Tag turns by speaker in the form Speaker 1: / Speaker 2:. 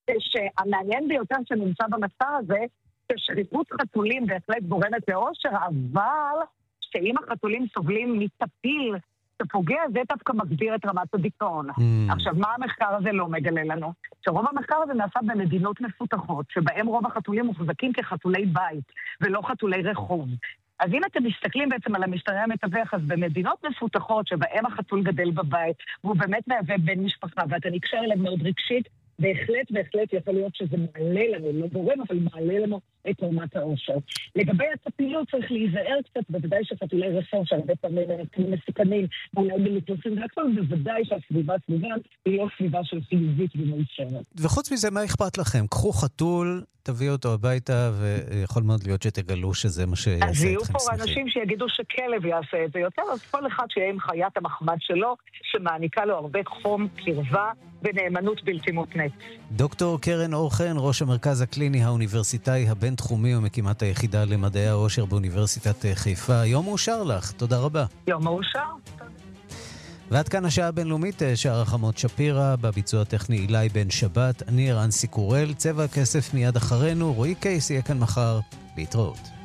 Speaker 1: שהמעניין ביותר שנמצא במחקר הזה, ששריפות חתולים בהחלט גורמת לאושר, אבל שאם החתולים סובלים מטפיל שפוגע, זה דווקא מגביר את רמת הדיכאון. עכשיו, מה המחקר הזה לא מגלה לנו? שרוב המחקר הזה נעשה במדינות מפותחות, שבהם רוב החתולים מוחזקים כחתולי בית, ולא חתולי רחוב. אז אם אתם מסתכלים בעצם על המשתנה המתווך, אז במדינות מפותחות שבהם החתול גדל בבית, והוא באמת מהווה בן משפחה, ואתה נקשר אליו מאוד רגשית, בהחלט יכול להיות שזה מעלה לנו, לא גורם, אבל מעלה לנו את רמת האושר. לגבי הטפילות צריך להיזהר קצת, בוודאי שחתולי רחוב, שהרבה פעמים הם מסוכנים, ואולי בלטוסים והכל, בוודאי שהסביבה סביבם היא לא סביבה של חיובית ומאושרת.
Speaker 2: וחוץ מזה, מה אכפת לכם? קחו חתול, תביאו אותו הביתה, ויכול מאוד להיות שתגלו שזה מה שיעשה אתכם שמחים.
Speaker 1: אז יהיו פה אנשים שיגידו שכלב יעשה את זה יותר, אז כל אחד שיהיה עם חיית המחמד שלו, שמעניקה לו הרבה חום, קרבה, ונאמנות בלתי מותנית.
Speaker 2: דוקטור קרן אור חן, ראש המרכז הקליני האוניברסיטאי הבינתחומי ומקימת היחידה למדעי האושר באוניברסיטת חיפה. יום מאושר לך, תודה רבה.
Speaker 1: יום מאושר.
Speaker 2: ועד כאן השעה הבינלאומית, שער החמות שפירא, בביצוע הטכני אילי בן שבת, אני רנסי קורל, צבע הכסף מיד אחרינו, רועי קייס יהיה כאן מחר, להתראות.